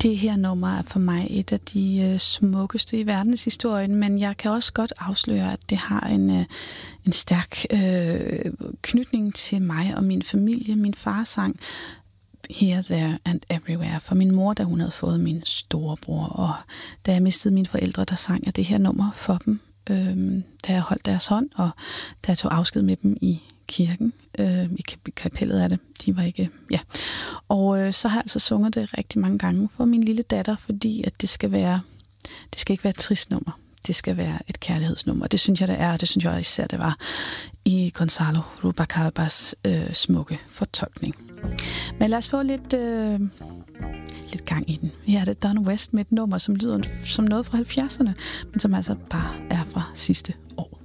Det her nummer er for mig et af de smukkeste i verdenshistorien, men jeg kan også godt afsløre, at det har en stærk knytning til mig og min familie. Min far sang Here, There and Everywhere for min mor, da hun havde fået min storebror, og da jeg mistede mine forældre, der sang jeg det her nummer for dem, da jeg holdt deres hånd, og da jeg tog afsked med dem i kirken, i kapellet af det. De var ikke, ja. Og så har jeg altså sunget det rigtig mange gange for min lille datter, fordi at det skal ikke være et trist nummer. Det skal være et kærlighedsnummer. Det synes jeg, det er, og det synes jeg især, det var i Gonzalo Rubalcabas smukke fortolkning. Men lad os få lidt gang i den. Her er det Don West med et nummer, som lyder som noget fra 70'erne, men som altså bare er fra sidste år.